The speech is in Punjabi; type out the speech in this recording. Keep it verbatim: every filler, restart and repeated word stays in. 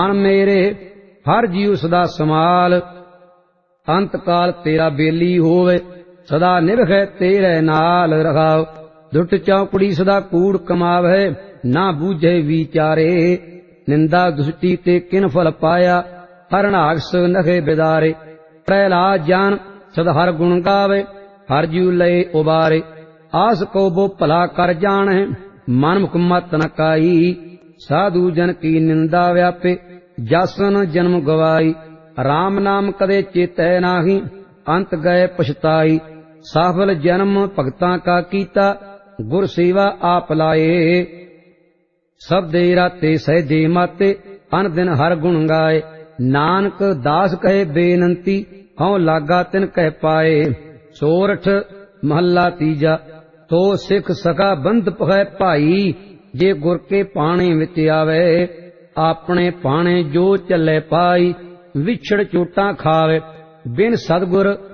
ਮਨ ਮੇਰੇ ਹਰ ਜੀਉ ਸਦਾ ਸਮਾਲ, ਅੰਤ ਕਾਲ ਤੇਰਾ ਬੇਲੀ ਹੋਵੇ, ਸਦਾ ਨਿਭੈ ਤੇਰੇ ਨਾਲ ਰਹਾਉ। ਦੁੱਟ ਚੌਕੜੀ ਸਦਾ ਕੂੜ ਕਮਾਵੇ, ਨਾ ਬੂਝੇ ਵਿਚਾਰੇ, ਨਿੰਦਾ ਦੁਸ਼ਟੀ ਤੇ ਕਿਨ ਫਲ ਪਾਇਆ, ਹਰਨਾਕਸ ਨਖੇ ਬਿਦਾਰੇ। ਪ੍ਰਹਿਲਾਦ ਜਾਨ ਸਦ ਹਰ ਗੁਣ ਗਾਵੇ, ਹਰ ਜੀਉ ਲਏ ਉਬਾਰੇ। ਆਸ ਕੋ ਬੋ ਭਲਾ ਕਰ ਜਾਣੈ, ਮਨ ਮੁਖ ਮਤ ਨ ਕਾਈ, ਸਾਧੂ ਜਨ ਕੀ ਨਿੰਦਾ ਵਿਆਪੇ, ਜਸਨ ਜਨਮ ਗਵਾਈ। ਰਾਮ ਨਾਮ ਕਦੇ ਚੇਤੈ ਨਾਹੀ, ਅੰਤ ਗਏ ਪਛਤਾਈ। ਸਫਲ ਜਨਮ ਭਗਤਾਂ ਕਾ ਕੀਤਾ, ਗੁਰ ਸੇਵਾ ਆਪ ਲਾਏ। ਸਬਦੇ ਰਾਤੇ ਸਹਿਜੇ ਮਾਤੇ, ਅਨ ਦਿਨ ਹਰ ਗੁਣ ਗਾਏ। ਨਾਨਕ ਦਾਸ ਕਹੇ ਬੇਨੰਤੀ, ਹਉ ਲਾਗਾ ਤਿਨ ਕਹਿ ਪਾਏ। ਸੋਰਠ ਮਹੱਲਾ ਤੀਜਾ। ਤੋ ਸਿੱਖ ਸਕਾ ਬੰਧ ਪਖੈ ਭਾਈ, ਜੇ ਗੁਰ ਕੇ ਪਾਣੇ ਵਿੱਚ ਆਵੇ, ਆਪਣੇ ਪਾਣੇ ਜੋ ਚੱਲੇ ਪਾਈ। ਵਿਛੜ ਚੋਟਾਂ ਖਾਵੇ, ਬਿਨ ਸਤਿਗੁਰ